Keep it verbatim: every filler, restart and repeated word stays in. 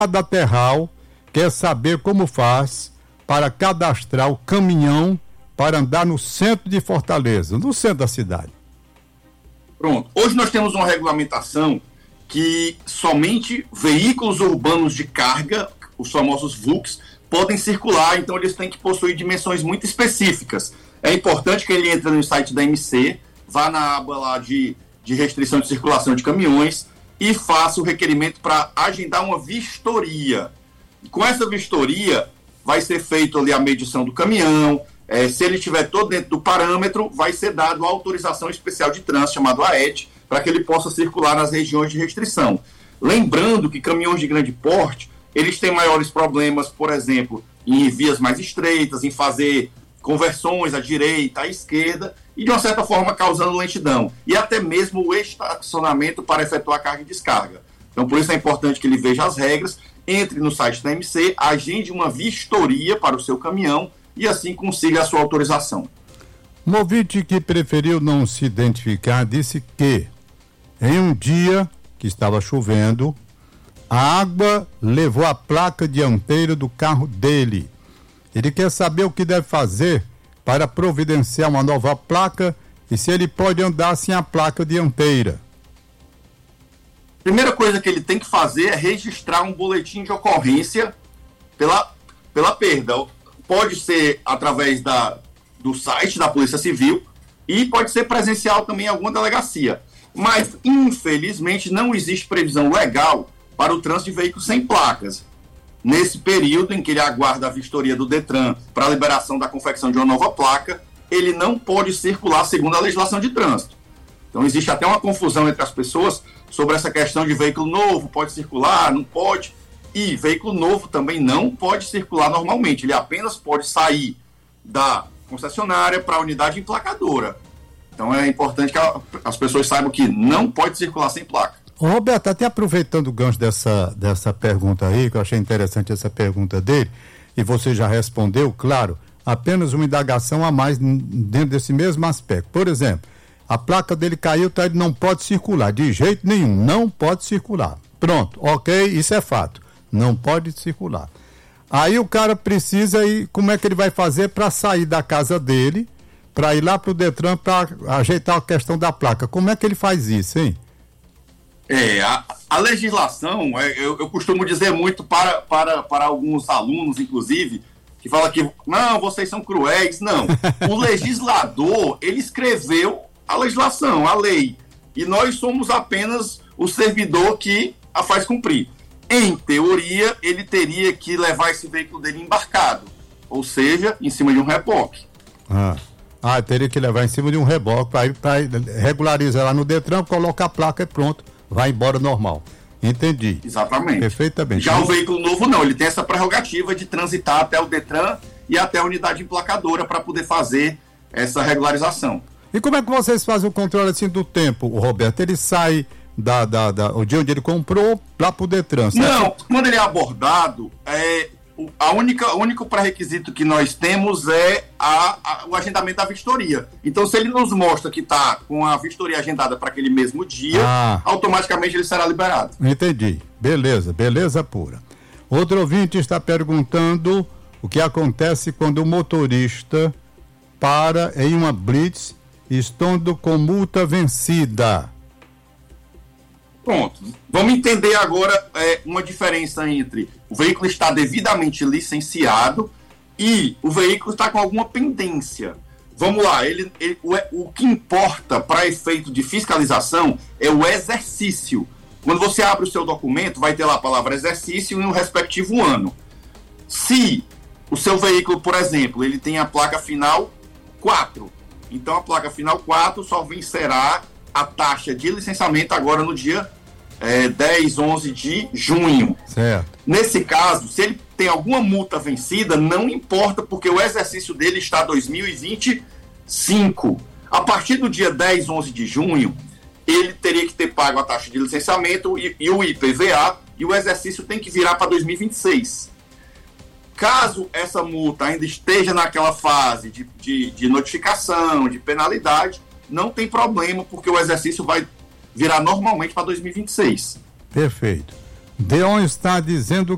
da Terral quer saber como faz para cadastrar o caminhão para andar no centro de Fortaleza, no centro da cidade. Pronto. Hoje nós temos uma regulamentação que somente veículos urbanos de carga, os famosos V U Cs, podem circular, então eles têm que possuir dimensões muito específicas. É importante que ele entre no site da M C, vá na aba lá de, de restrição de circulação de caminhões e faça o requerimento para agendar uma vistoria. E com essa vistoria, vai ser feita ali a medição do caminhão, é, se ele estiver todo dentro do parâmetro, vai ser dado a autorização especial de trânsito, chamado A E T, para que ele possa circular nas regiões de restrição. Lembrando que caminhões de grande porte, eles têm maiores problemas, por exemplo, em vias mais estreitas, em fazer conversões à direita, à esquerda, e de uma certa forma causando lentidão. E até mesmo o estacionamento para efetuar carga e descarga. Então, por isso é importante que ele veja as regras, entre no site da M C, agende uma vistoria para o seu caminhão e assim consiga a sua autorização. Um ouvinte que preferiu não se identificar disse que em um dia que estava chovendo, a água levou a placa dianteira do carro dele. Ele quer saber o que deve fazer para providenciar uma nova placa e se ele pode andar sem a placa dianteira. Primeira coisa que ele tem que fazer é registrar um boletim de ocorrência pela, pela perda. Pode ser através da, do site da Polícia Civil e pode ser presencial também em alguma delegacia. Mas, infelizmente, não existe previsão legal para o trânsito de veículos sem placas. Nesse período em que ele aguarda a vistoria do Detran para a liberação da confecção de uma nova placa, ele não pode circular segundo a legislação de trânsito. Então, existe até uma confusão entre as pessoas sobre essa questão de veículo novo, pode circular, não pode. E veículo novo também não pode circular normalmente. Ele apenas pode sair da concessionária para a unidade emplacadora. Então, é importante que as pessoas saibam que não pode circular sem placa. Ô, Roberto, até aproveitando o gancho dessa, dessa pergunta aí, que eu achei interessante essa pergunta dele, e você já respondeu, claro, apenas uma indagação a mais dentro desse mesmo aspecto. Por exemplo, a placa dele caiu, tá, ele não pode circular, de jeito nenhum, não pode circular. Pronto, ok, isso é fato, não pode circular. Aí o cara precisa ir, como é que ele vai fazer para sair da casa dele, para ir lá para o Detran para ajeitar a questão da placa? Como é que ele faz isso, hein? É, a, a legislação, é, eu, eu costumo dizer muito para, para, para alguns alunos, inclusive, que falam que, não, vocês são cruéis. Não, o legislador, ele escreveu a legislação, a lei, e nós somos apenas o servidor que a faz cumprir. Em teoria, ele teria que levar esse veículo dele embarcado, ou seja, em cima de um reboque. Ah. Ah, teria que levar em cima de um reboque para regularizar lá no Detran, coloca a placa e pronto, vai embora normal. Entendi. Exatamente. Perfeitamente. Já o veículo novo não, ele tem essa prerrogativa de transitar até o Detran e até a unidade emplacadora para poder fazer essa regularização. E como é que vocês fazem o controle assim do tempo, Roberto? Ele sai da, da, da, o dia onde ele comprou lá para o Detran, certo? Não, quando ele é abordado, é... A única, o único pré-requisito que nós temos é a, a, o agendamento da vistoria. Então, se ele nos mostra que está com a vistoria agendada para aquele mesmo dia, ah. automaticamente ele será liberado. Entendi. Beleza, beleza pura. Outro ouvinte está perguntando o que acontece quando o motorista para em uma blitz estando com multa vencida. Pronto. Vamos entender agora é, uma diferença entre o veículo estar devidamente licenciado e o veículo está com alguma pendência. Vamos lá, ele, ele, o, o que importa para efeito de fiscalização é o exercício. Quando você abre o seu documento, vai ter lá a palavra exercício e o respectivo ano. Se o seu veículo, por exemplo, ele tem a placa final quatro, então a placa final quatro só vencerá a taxa de licenciamento agora no dia é, dez, onze de junho. Certo. Nesse caso, se ele tem alguma multa vencida, não importa, porque o exercício dele está dois mil e vinte e cinco. A partir do dia dez, onze de junho, ele teria que ter pago a taxa de licenciamento e, e o I P V A, e o exercício tem que virar para dois mil e vinte e seis. Caso essa multa ainda esteja naquela fase de, de, de notificação, de penalidade, não tem problema, porque o exercício vai virar normalmente para dois mil e vinte e seis. Perfeito. Deon está dizendo